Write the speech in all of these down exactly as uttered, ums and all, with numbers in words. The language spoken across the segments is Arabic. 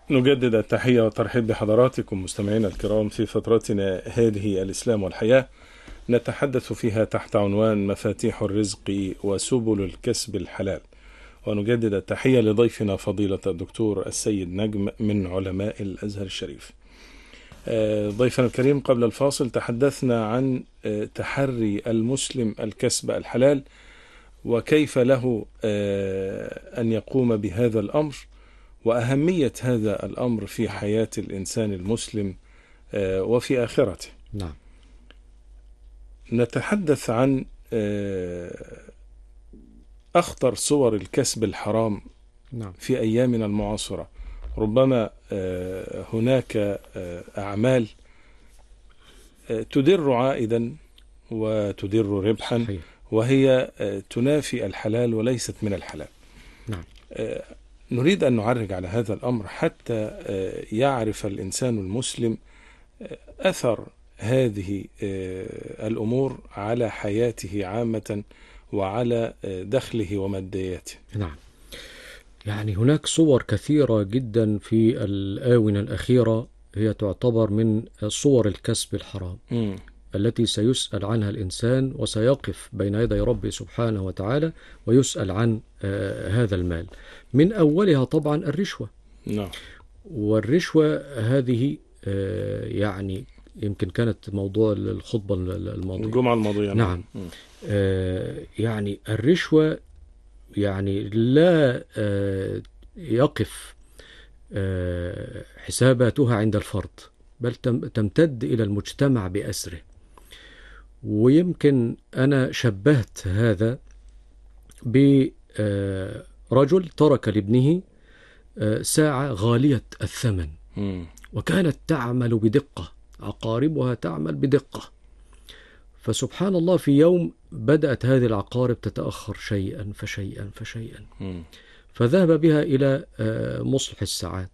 نجدد التحية والترحيب بحضراتكم مستمعينا الكرام في فترتنا هذه الإسلام والحياة، نتحدث فيها تحت عنوان مفاتيح الرزق وسبل الكسب الحلال. ونجدد التحية لضيفنا فضيلة الدكتور السيد نجم من علماء الأزهر الشريف. ضيفنا الكريم، قبل الفاصل تحدثنا عن تحري المسلم الكسب الحلال وكيف له أن يقوم بهذا الأمر وأهمية هذا الأمر في حياة الإنسان المسلم وفي آخرته. نعم. نتحدث عن أخطر صور الكسب الحرام نعم. في أيامنا المعاصرة. ربما هناك أعمال تدر عائدا وتدر ربحا، صحيح. وهي تنافي الحلال وليست من الحلال. نعم. نريد أن نعرج على هذا الأمر حتى يعرف الإنسان المسلم أثر هذه الأمور على حياته عامة وعلى دخله ومادياته. نعم. يعني هناك صور كثيرة جدا في الآونة الأخيرة هي تعتبر من صور الكسب الحرام م. التي سيسأل عنها الإنسان وسيقف بين يدي ربه سبحانه وتعالى ويسأل عن آه هذا المال. من أولها طبعا الرشوة. نعم. والرشوة هذه آه يعني يمكن كانت موضوع الخطبة الماضية الجمعة الماضية. نعم. آه يعني الرشوة يعني لا آه يقف آه حساباتها عند الفرد، بل تمتد إلى المجتمع بأسره. ويمكن أنا شبهت هذا برجل ترك لابنه ساعة غالية الثمن وكانت تعمل بدقة، عقاربها تعمل بدقة، فسبحان الله في يوم بدأت هذه العقارب تتأخر شيئا فشيئا فشيئا، فذهب بها إلى مصلح الساعات،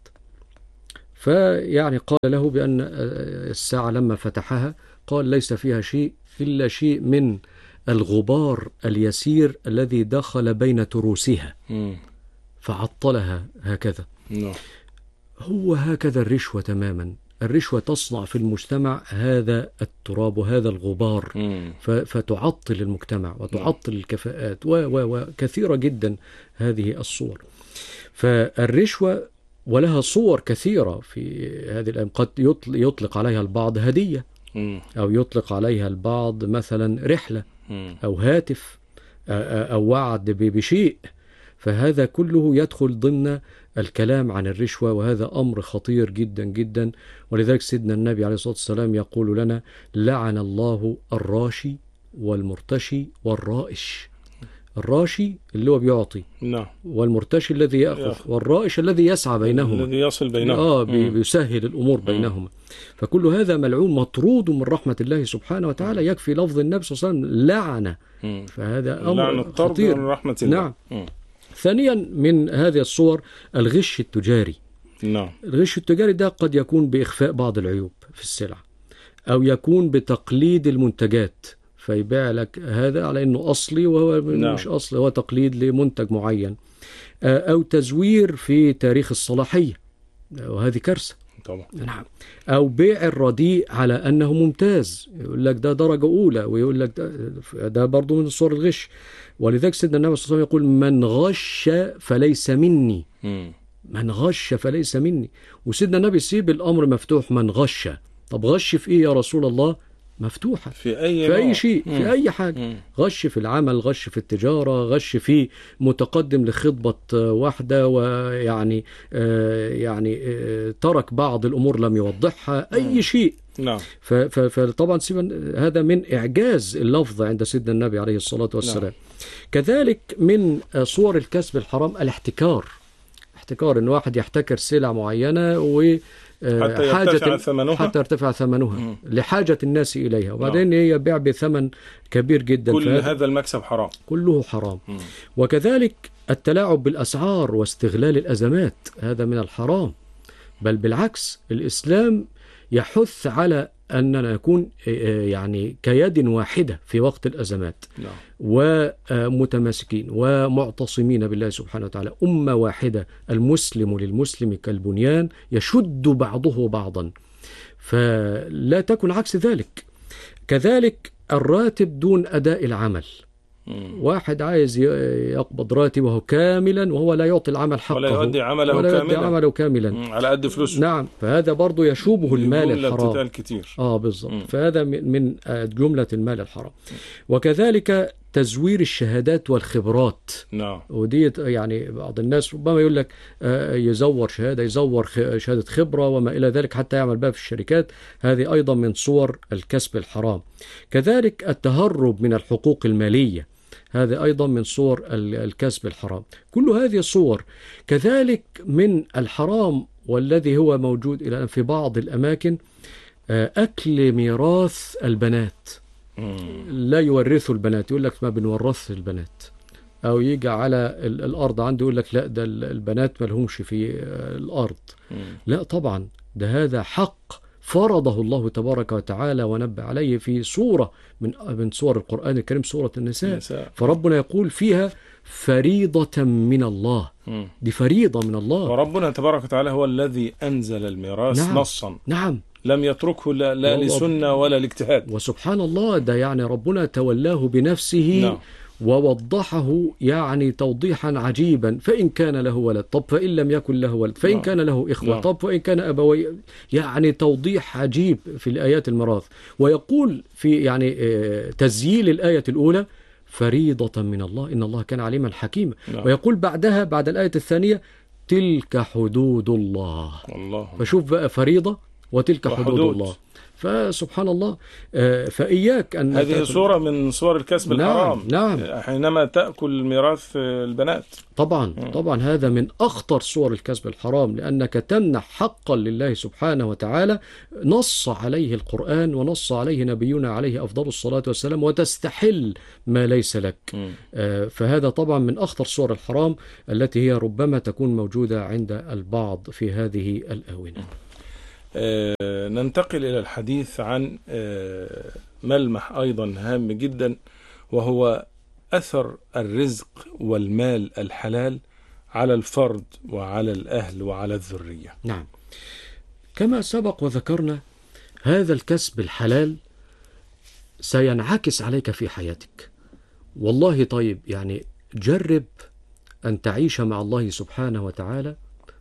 فيعني قال له بأن الساعة لما فتحها قال ليس فيها شيء إلا شيء من الغبار اليسير الذي دخل بين تروسها فعطلها هكذا. هو هكذا الرشوة تماما. الرشوة تصنع في المجتمع هذا التراب وهذا الغبار فتعطل المجتمع وتعطل الكفاءات وكثيرة جدا هذه الصور. فالرشوة ولها صور كثيرة في هذه الأيام. قد يطلق عليها البعض هدية، أو يطلق عليها البعض مثلا رحلة أو هاتف أو وعد بشيء، فهذا كله يدخل ضمن الكلام عن الرشوة، وهذا أمر خطير جدا جدا. ولذلك سيدنا النبي عليه الصلاة والسلام يقول لنا: لعن الله الراشي والمرتشي والرائش. الراشي اللي هو بيعطي، نعم، والمرتشي الذي يأخذ، والرائش الذي يسعى بينهما، الذي يصل بينهما، آه بيسهل الأمور بينهما. فكل هذا ملعون مطرود من رحمة الله سبحانه وتعالى. يكفي لفظ النبي صلى الله عليه وسلم لعنة، فهذا أمر خطير. من رحمة الله. نعم. م. ثانيا من هذه الصور الغش التجاري. نعم. الغش التجاري ده قد يكون بإخفاء بعض العيوب في السلع، أو يكون بتقليد المنتجات، فيبيع لك هذا على أنه أصلي وهو نعم. مش أصلي، هو تقليد لمنتج معين، أو تزوير في تاريخ الصلاحية، وهذه كارثة طبعا. نعم. أو بيع الرديء على أنه ممتاز، يقول لك ده درجة أولى، ويقول لك ده, ده برضو من صور الغش. ولذلك سيدنا النبي صلى الله عليه وسلم يقول: من غش فليس مني. م. من غش فليس مني. وسيدنا النبي سيب الأمر مفتوح، من غش. طب غش في إيه يا رسول الله؟ مفتوحة في أي, في أي شيء، مم. في أي حاجة. مم. غش في العمل، غش في التجارة، غش في متقدم لخطبة واحدة ويعني آه يعني آه ترك بعض الأمور لم يوضحها، أي مم. شيء. نعم. فطبعا هذا من إعجاز اللفظ عند سيدنا النبي عليه الصلاة والسلام. نعم. كذلك من صور الكسب الحرام الاحتكار. احتكار، إن واحد يحتكر سلع معينة و حتى يرتفع ثمنها، حتى يرتفع ثمنها مم. لحاجة الناس إليها، وبعدين هي بيع بثمن كبير جدا. كل هذا المكسب حرام، كله حرام. مم. وكذلك التلاعب بالأسعار واستغلال الأزمات، هذا من الحرام. بل بالعكس، الإسلام يحث على أننا نكون يعني كيد واحدة في وقت الأزمات، نعم. ومتماسكين ومعتصمين بالله سبحانه وتعالى، أمة واحدة، المسلم للمسلم كالبنيان يشد بعضه بعضا، فلا تكن عكس ذلك. كذلك الراتب دون أداء العمل، واحد عايز يقبض راتبه كاملا وهو لا يعطي العمل حقه، ولا يؤدي عمله ولا يؤدي كاملا. عمله كاملا على قد فلوسه. نعم، فهذا برضو يشوبه المال الحرام. كتير. اه بالضبط، فهذا من جملة المال الحرام. وكذلك تزوير الشهادات والخبرات. نعم. ودي يعني بعض الناس ربما يقول لك يزور شهادة، يزور شهادة خبرة وما إلى ذلك حتى يعمل بها في الشركات. هذه أيضا من صور الكسب الحرام. كذلك التهرب من الحقوق المالية، هذا أيضا من صور الكسب الحرام. كل هذه الصور. كذلك من الحرام والذي هو موجود الآن في بعض الأماكن أكل ميراث البنات. لا يورثوا البنات، يقول لك ما بنورث البنات، أو يجي على الأرض عنده يقول لك لا ده البنات ما لهمش في الأرض. لا طبعا، ده هذا حق فرضه الله تبارك وتعالى ونبه عليه في سورة من من سور القرآن الكريم، سورة النساء. النساء. فربنا يقول فيها فريضة من الله. م. دي فريضة من الله، وربنا تبارك وتعالى هو الذي أنزل الميراث. نعم. نصا. نعم، لم يتركه لا, لا لسنة ولا لاجتهاد. وسبحان الله، ده يعني ربنا تولاه بنفسه. نعم. ووضحه يعني توضيحا عجيبا. فإن كان له ولد، طب فإن لم يكن له ولد، فإن نعم. كان له إخوة، نعم. طب فإن كان أبوي، يعني توضيح عجيب في الآيات الميراث. ويقول في يعني تسجيل الآية الأولى فريضة من الله إن الله كان عليما حكيما. نعم. ويقول بعدها بعد الآية الثانية تلك حدود الله. الله. فشوف بقى فريضة وتلك وحدود حدود الله. فسبحان الله. فإياك أن هذه تأكل... صورة من صور الكسب نعم الحرام. نعم. حينما تأكل ميراث البنات. طبعا م. طبعا هذا من أخطر صور الكسب الحرام، لأنك تمنح حقا لله سبحانه وتعالى نص عليه القرآن ونص عليه نبينا عليه أفضل الصلاة والسلام، وتستحل ما ليس لك. م. فهذا طبعا من أخطر صور الحرام التي هي ربما تكون موجودة عند البعض في هذه الآونة. آه ننتقل إلى الحديث عن آه ملمح أيضا هام جدا، وهو أثر الرزق والمال الحلال على الفرد وعلى الأهل وعلى الذرية. نعم، كما سبق وذكرنا هذا الكسب الحلال سينعكس عليك في حياتك. والله طيب يعني جرب أن تعيش مع الله سبحانه وتعالى.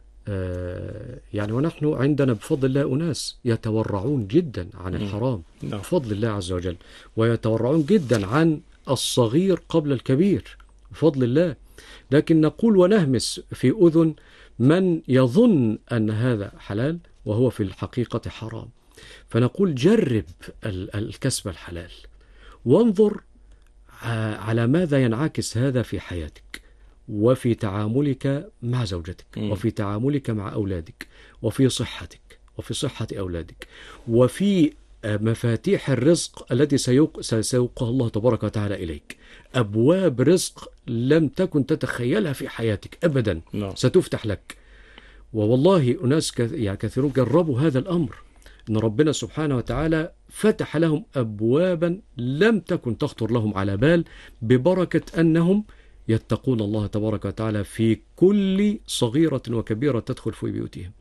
يعني ونحن عندنا بفضل الله أناس يتورعون جدا عن الحرام بفضل الله عز وجل، ويتورعون جدا عن الصغير قبل الكبير بفضل الله. لكن نقول ونهمس في أذن من يظن أن هذا حلال وهو في الحقيقة حرام. فنقول جرب الكسب الحلال وانظر على ماذا ينعكس هذا في حياتك، وفي تعاملك مع زوجتك، م. وفي تعاملك مع أولادك، وفي صحتك، وفي صحة أولادك، وفي مفاتيح الرزق التي سيوقها الله تبارك وتعالى إليك. أبواب رزق لم تكن تتخيلها في حياتك أبدا no. ستفتح لك. ووالله أناس كثيرون جربوا هذا الأمر، أن ربنا سبحانه وتعالى فتح لهم أبوابا لم تكن تخطر لهم على بال، ببركة أنهم يتقون الله تبارك وتعالى في كل صغيرة وكبيرة تدخل في بيوتهم.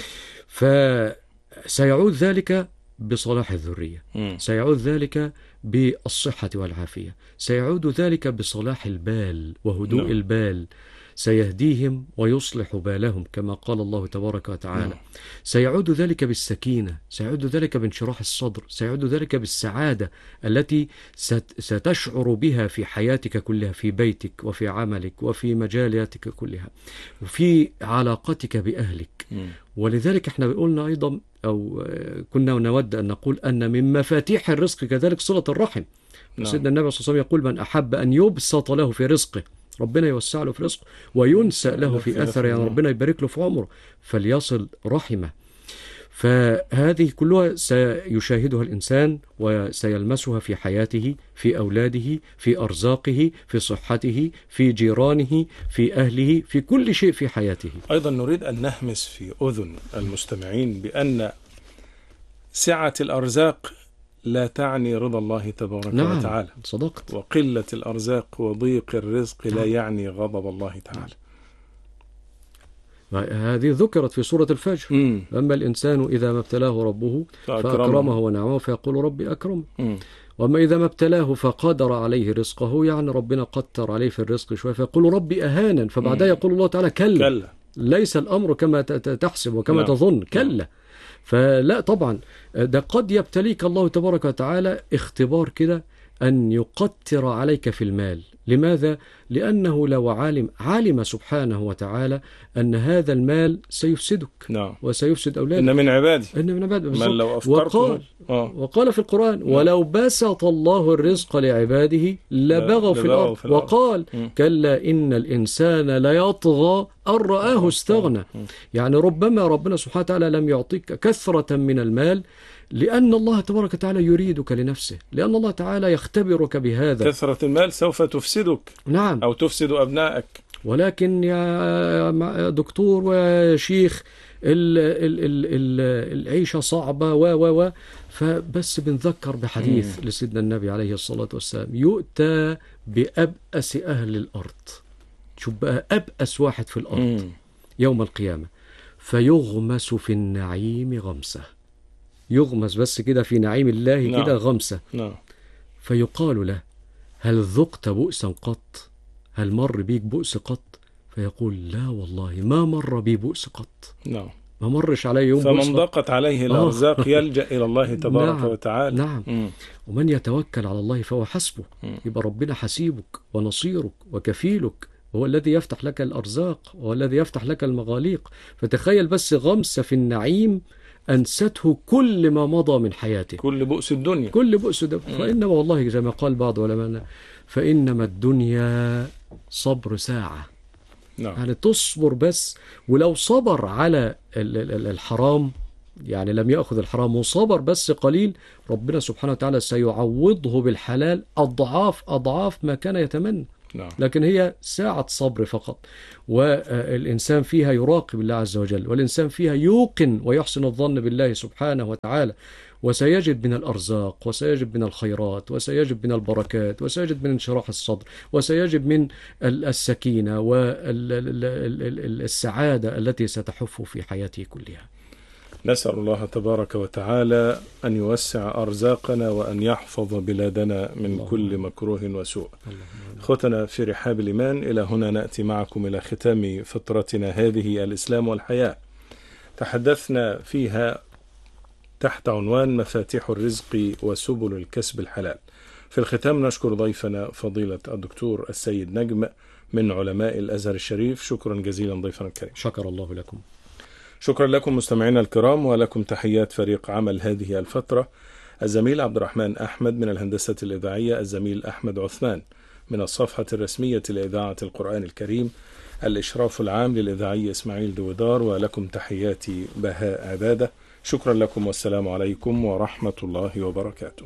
فسيعود ذلك بصلاح الذرية، م. سيعود ذلك بالصحة والعافية، سيعود ذلك بصلاح البال وهدوء م. البال، سيهديهم ويصلح بالهم كما قال الله تبارك وتعالى. م. سيعود ذلك بالسكينة، سيعود ذلك بانشراح الصدر، سيعود ذلك بالسعادة التي ستشعر بها في حياتك كلها، في بيتك وفي عملك وفي مجالاتك كلها وفي علاقتك بأهلك. م. ولذلك احنا قلنا أيضا أو كنا نود أن نقول أن من مفاتيح الرزق كذلك صلة الرحم. no. سيدنا النبي صلى الله عليه وسلم يقول من أحب أن يبسط له في رزقه، ربنا يوسع له في رزقه وينسأ له في أثره، يعني ربنا يبارك له في عمره، فليصل رحمه. فهذه كلها سيشاهدها الإنسان وسيلمسها في حياته، في أولاده، في أرزاقه، في صحته، في جيرانه، في أهله، في كل شيء في حياته. أيضا نريد أن نهمس في أذن المستمعين بأن سعة الأرزاق لا تعني رضا الله تبارك نعم وتعالى، صدقت. وقلة الأرزاق وضيق الرزق لا نعم. يعني غضب الله تعالى. هذه ذكرت في سورة الفجر. مم. أما الإنسان إذا ما ابتلاه ربه فأكرمه. فأكرمه ونعمه فيقول ربي أكرم. مم. وأما إذا ما ابتلاه فقدر عليه رزقه، يعني ربنا قدر عليه في الرزق شوية فيقول ربي أهانا، فبعدها يقول الله تعالى كلا, كلا. ليس الأمر كما تحسب وكما نعم. تظن، كلا. فلا طبعا ده قد يبتليك الله تبارك وتعالى اختبار كده أن يقتر عليك في المال. لماذا؟ لأنه لو علم علم سبحانه وتعالى أن هذا المال سيفسدك نعم. وسيفسد أولادك. إن من عبادي إن من عبادي من لو أفقرته. وقال, آه. وقال في القرآن نعم. ولو بسط الله الرزق لعباده لبغوا في الأرض. في الأرض. وقال م. كلا إن الإنسان ليطغى أن رآه استغنى. يعني ربما ربنا سبحانه وتعالى لم يعطيك كثرة من المال لأن الله تبارك وتعالى يريدك لنفسه، لأن الله تعالى يختبرك بهذا. كثرة المال سوف تفسدك. نعم. أو تفسد أبنائك. ولكن يا دكتور ويا شيخ ال ال ال ال العيشة صعبة و و و فبس بنذكر بحديث م. لسيدنا النبي عليه الصلاة والسلام، يؤتى بأبأس أهل الأرض. شوف بقى أبأس واحد في الأرض م. يوم القيامة، فيغمس في النعيم غمسة. يغمس بس كده في نعيم الله. نعم. كده غمسة. نعم. فيقال له هل ذقت بؤسا قط؟ هل مر بيك بؤس قط؟ فيقول لا والله ما مر بي بؤس قط. نعم. ما مرش علي يوم بؤس. فمن ضاقت عليه الأرزاق يلجأ إلى الله تبارك نعم. وتعالى. نعم. م. ومن يتوكل على الله فهو حسبه. م. يبقى ربنا حسيبك ونصيرك وكفيلك، هو الذي يفتح لك الأرزاق وهو الذي يفتح لك المغاليق. فتخيل بس غمسة في النعيم أنسته كل ما مضى من حياته، كل بؤس الدنيا، كل بؤس الدنيا. فإنما والله زي ما قال بعض علماءنا فإنما الدنيا صبر ساعة. نعم. يعني تصبر بس، ولو صبر على الحرام يعني لم يأخذ الحرام وصبر بس قليل، ربنا سبحانه وتعالى سيعوضه بالحلال أضعاف أضعاف ما كان يتمنى. نعم. لكن هي ساعة صبر فقط، والإنسان فيها يراقب الله عز وجل، والإنسان فيها يوقن ويحسن الظن بالله سبحانه وتعالى، وسيجد من الأرزاق وسيجد من الخيرات وسيجد من البركات وسيجد من انشراح الصدر وسيجد من السكينة والسعادة التي ستحف في حياته كلها. نسأل الله تبارك وتعالى أن يوسع أرزاقنا وأن يحفظ بلادنا من الله. كل مكروه وسوء. أخوتنا في رحاب الإيمان، إلى هنا نأتي معكم إلى ختام فترتنا هذه الإسلام والحياة. تحدثنا فيها تحت عنوان مفاتيح الرزق وسبل الكسب الحلال. في الختام نشكر ضيفنا فضيلة الدكتور السيد نجم من علماء الأزهر الشريف. شكرا جزيلا ضيفنا الكريم. شكر الله لكم. شكرا لكم مستمعينا الكرام، ولكم تحيات فريق عمل هذه الفترة: الزميل عبد الرحمن أحمد من الهندسة الإذاعية، الزميل أحمد عثمان من الصفحة الرسمية لإذاعة القرآن الكريم، الإشراف العام للإذاعي إسماعيل دويدار، ولكم تحياتي بهاء عبادة. شكرا لكم والسلام عليكم ورحمة الله وبركاته.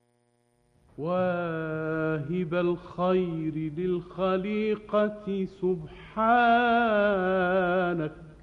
واهب الخير للخليقة سبحانك